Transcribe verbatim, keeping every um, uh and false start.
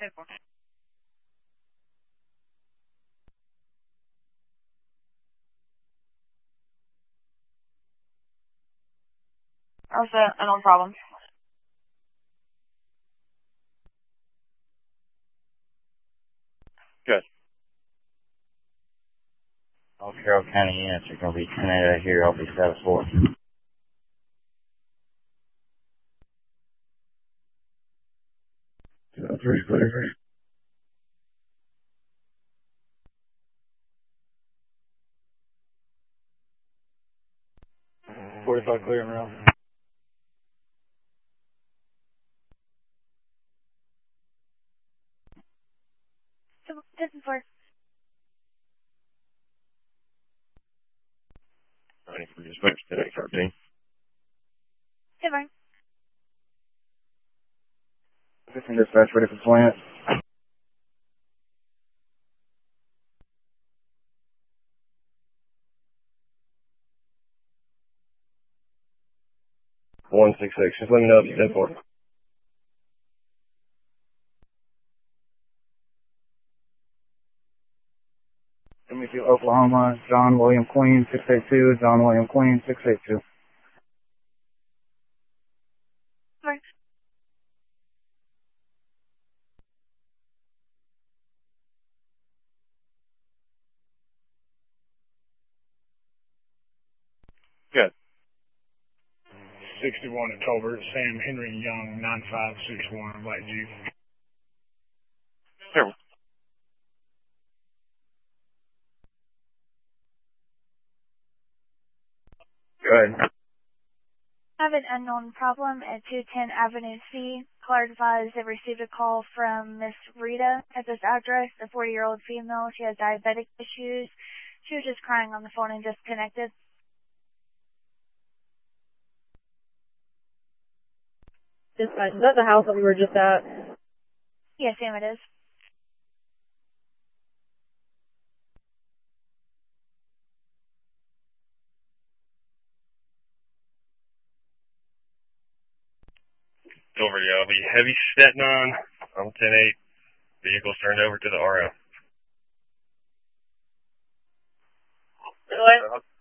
That's a, no problem. Good. All Carroll County units are going to be ten eight here. I'll be status four. Three, clear. forty-five clear and around. This is for Ready for dispatch today, thirteen. Silver. fifteen dispatch ready for slant. one six six. Just let me know if you did for it. Field, Oklahoma, John William Queen, six eight two, John William Queen, six eight two. Silver. Good. sixty-one at Tolbert, Sam Henry Young, nine five six one, Black Jeep. Here. Good. Have an unknown problem at two ten Avenue C. Caller advised they received a call from Miss Rita at this address, a forty-year-old female. She has diabetic issues. She was just crying on the phone and disconnected. Dispatch, is that the house that we were just at? Yes, ma'am, it is. Over, yeah. I'll be heavy setting on. I'm ten eight. Vehicle's turned over to the R O. Really?